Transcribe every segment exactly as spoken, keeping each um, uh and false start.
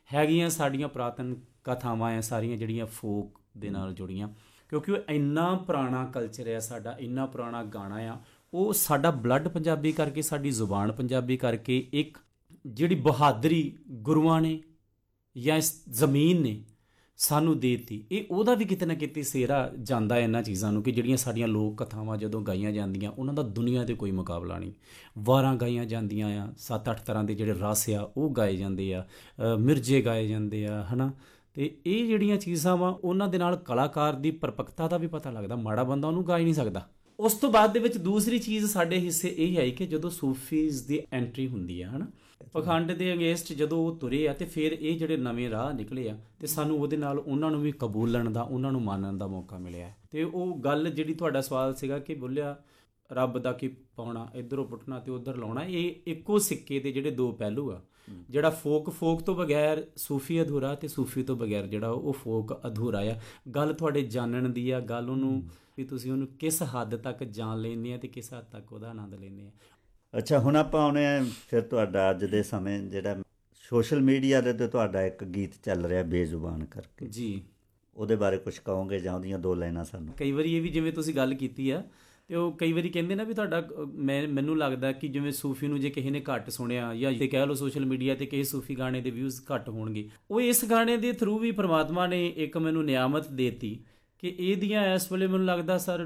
ਹੈਗੀਆਂ ਸਾਡੀਆਂ ਪੁਰਾਤਨ ਕਥਾਵਾਂ ਆ ਸਾਰੀਆਂ ਜਿਹੜੀਆਂ ਫੋਕ ਦੇ ਨਾਲ ਜੁੜੀਆਂ, ਕਿਉਂਕਿ ਉਹ ਇੰਨਾ ਪੁਰਾਣਾ ਕਲਚਰ ਆ ਸਾਡਾ, ਇੰਨਾ ਪੁਰਾਣਾ ਗਾਣਾ ਆ, ਉਹ ਸਾਡਾ ਬਲੱਡ ਪੰਜਾਬੀ ਕਰਕੇ, ਸਾਡੀ ਜ਼ੁਬਾਨ ਪੰਜਾਬੀ ਕਰਕੇ, ਇੱਕ ਜਿਹੜੀ ਬਹਾਦਰੀ ਗੁਰੂਆਂ ਨੇ ਜਾਂ ਇਸ ਜ਼ਮੀਨ ਨੇ ਸਾਨੂੰ ਦੇ ਦਿੱਤੀ, ਇਹ ਉਹਦਾ ਵੀ ਕਿਤੇ ਨਾ ਕਿਤੇ ਸਿਹਰਾ ਜਾਂਦਾ ਇਹਨਾਂ ਚੀਜ਼ਾਂ ਨੂੰ, ਕਿ ਜਿਹੜੀਆਂ ਸਾਡੀਆਂ ਲੋਕ ਕਥਾਵਾਂ ਜਦੋਂ ਗਾਈਆਂ ਜਾਂਦੀਆਂ ਉਹਨਾਂ ਦਾ ਦੁਨੀਆ 'ਤੇ ਕੋਈ ਮੁਕਾਬਲਾ ਨਹੀਂ। ਵਾਰਾਂ ਗਾਈਆਂ ਜਾਂਦੀਆਂ ਆ, ਸੱਤ ਅੱਠ ਤਰ੍ਹਾਂ ਦੇ ਜਿਹੜੇ ਰਸ ਆ ਉਹ ਗਾਏ ਜਾਂਦੇ ਆ, ਮਿਰਜੇ ਗਾਏ ਜਾਂਦੇ ਆ, ਹੈ ਨਾ। ਅਤੇ ਇਹ ਜਿਹੜੀਆਂ ਚੀਜ਼ਾਂ ਵਾ ਉਹਨਾਂ ਦੇ ਨਾਲ ਕਲਾਕਾਰ ਦੀ ਪਰਪੱਕਤਾ ਦਾ ਵੀ ਪਤਾ ਲੱਗਦਾ, ਮਾੜਾ ਬੰਦਾ ਉਹਨੂੰ ਗਾ ਹੀ ਨਹੀਂ ਸਕਦਾ। ਉਸ ਤੋਂ ਬਾਅਦ ਦੇ ਵਿੱਚ ਦੂਸਰੀ ਚੀਜ਼ ਸਾਡੇ ਹਿੱਸੇ ਇਹ ਆਈ ਕਿ ਜਦੋਂ ਸੂਫੀਜ਼ ਦੀ ਐਂਟਰੀ ਹੁੰਦੀ ਆ, ਹੈ ਨਾ, ਪਖੰਡ ਦੇ ਅਗੇਂਸਟ ਜਦੋਂ ਉਹ ਤੁਰੇ ਆ, ਅਤੇ ਫਿਰ ਇਹ ਜਿਹੜੇ ਨਵੇਂ ਰਾਹ ਨਿਕਲੇ ਆ, ਅਤੇ ਸਾਨੂੰ ਉਹਦੇ ਨਾਲ ਉਹਨਾਂ ਨੂੰ ਵੀ ਕਬੂਲਣ ਦਾ, ਉਹਨਾਂ ਨੂੰ ਮੰਨਣ ਦਾ ਮੌਕਾ ਮਿਲਿਆ। ਅਤੇ ਉਹ ਗੱਲ ਜਿਹੜੀ ਤੁਹਾਡਾ ਸਵਾਲ ਸੀਗਾ ਕਿ ਬੋਲਿਆ ਰੱਬ ਦਾ ਕੀ ਪਾਉਣਾ, ਇੱਧਰੋਂ ਪੁੱਟਣਾ ਅਤੇ ਉੱਧਰ ਲਾਉਣਾ, ਇਹ ਇੱਕੋ ਸਿੱਕੇ ਦੇ ਜਿਹੜੇ ਦੋ ਪਹਿਲੂ ਆ। ਜਿਹੜਾ ਫੋਕ ਫੋਕ ਤੋਂ ਬਗੈਰ ਸੂਫੀ ਅਧੂਰਾ, ਅਤੇ ਸੂਫੀ ਤੋਂ ਬਗੈਰ ਜਿਹੜਾ ਉਹ ਫੋਕ ਅਧੂਰਾ ਆ। ਗੱਲ ਤੁਹਾਡੇ ਜਾਣਨ ਦੀ ਆ, ਗੱਲ ਉਹਨੂੰ ਵੀ ਤੁਸੀਂ ਉਹਨੂੰ ਕਿਸ ਹੱਦ ਤੱਕ ਜਾਣ ਲੈਂਦੇ ਆ ਅਤੇ ਕਿਸ ਹੱਦ ਤੱਕ ਉਹਦਾ ਆਨੰਦ ਲੈਂਦੇ ਆ। ਅੱਛਾ, ਹੁਣ ਆਪਾਂ ਆਉਂਦੇ ਹਾਂ ਫਿਰ ਤੁਹਾਡਾ ਅੱਜ ਦੇ ਸਮੇਂ ਜਿਹੜਾ ਸੋਸ਼ਲ ਮੀਡੀਆ ਦੇ 'ਤੇ ਤੁਹਾਡਾ ਇੱਕ ਗੀਤ ਚੱਲ ਰਿਹਾ ਬੇਜ਼ੁਬਾਨ ਕਰਕੇ ਜੀ, ਉਹਦੇ ਬਾਰੇ ਕੁਛ ਕਹੋਗੇ ਜਾਂ ਉਹਦੀਆਂ ਦੋ ਲਾਈਨਾਂ ਸਾਨੂੰ? ਕਈ ਵਾਰੀ ਇਹ ਵੀ ਜਿਵੇਂ ਤੁਸੀਂ ਗੱਲ ਕੀਤੀ ਆ, ਅਤੇ ਉਹ ਕਈ ਵਾਰੀ ਕਹਿੰਦੇ ਨਾ ਵੀ ਤੁਹਾਡਾ, ਮੈਂ ਮੈਨੂੰ ਲੱਗਦਾ ਕਿ ਜਿਵੇਂ ਸੂਫੀ ਨੂੰ ਜੇ ਕਿਸੇ ਨੇ ਘੱਟ ਸੁਣਿਆ, ਜਾਂ ਜੇ ਕਹਿ ਲਓ ਸੋਸ਼ਲ ਮੀਡੀਆ 'ਤੇ ਕਿਸੇ ਸੂਫੀ ਗਾਣੇ ਦੇ ਵਿਊਜ਼ ਘੱਟ ਹੋਣਗੇ, ਉਹ ਇਸ ਗਾਣੇ ਦੇ ਥਰੂ ਵੀ ਪਰਮਾਤਮਾ ਨੇ ਇੱਕ ਮੈਨੂੰ ਨਿਆਮਤ ਦੇ ਦਿੱਤੀ ਕਿ ਇਹਦੀਆਂ ਇਸ ਵੇਲੇ ਮੈਨੂੰ ਲੱਗਦਾ ਸਰ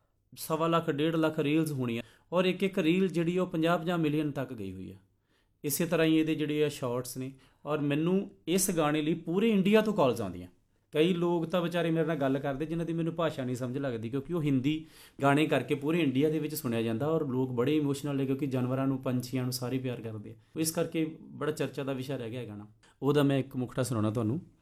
ਸਵਾ ਲੱਖ ਡੇਢ ਲੱਖ ਰੀਲਸ ਹੋਣੀਆਂ, ਔਰ ਇੱਕ ਇੱਕ ਰੀਲ ਜਿਹੜੀ ਉਹ ਪੰਜਾਹ ਪੰਜਾਹ ਮਿਲੀਅਨ ਤੱਕ ਗਈ ਹੋਈ ਆ। ਇਸੇ ਤਰ੍ਹਾਂ ਹੀ ਇਹਦੇ ਜਿਹੜੇ ਆ ਸ਼ਾਰਟਸ ਨੇ, ਔਰ ਮੈਨੂੰ ਇਸ ਗਾਣੇ ਲਈ ਪੂਰੇ ਇੰਡੀਆ ਤੋਂ ਕਾਲਸ ਆਉਂਦੀਆਂ। ਕਈ ਲੋਕ ਤਾਂ ਵਿਚਾਰੇ ਮੇਰੇ ਨਾਲ ਗੱਲ ਕਰਦੇ ਜਿਨ੍ਹਾਂ ਦੀ ਮੈਨੂੰ ਭਾਸ਼ਾ ਨਹੀਂ ਸਮਝ ਲੱਗਦੀ, ਕਿਉਂਕਿ ਉਹ ਹਿੰਦੀ ਗਾਣੇ ਕਰਕੇ ਪੂਰੇ ਇੰਡੀਆ ਦੇ ਵਿੱਚ ਸੁਣਿਆ ਜਾਂਦਾ, ਔਰ ਲੋਕ ਬੜੇ ਇਮੋਸ਼ਨਲ ਨੇ, ਕਿਉਂਕਿ ਜਾਨਵਰਾਂ ਨੂੰ, ਪੰਛੀਆਂ ਨੂੰ ਸਾਰੇ ਪਿਆਰ ਕਰਦੇ ਆ। ਇਸ ਕਰਕੇ ਬੜਾ ਚਰਚਾ ਦਾ ਵਿਸ਼ਾ ਰਹਿ ਗਿਆ ਗਾਣਾ। ਉਹਦਾ ਮੈਂ ਇੱਕ ਮੁਖੜਾ ਸੁਣਾਉਣਾ ਤੁਹਾਨੂੰ।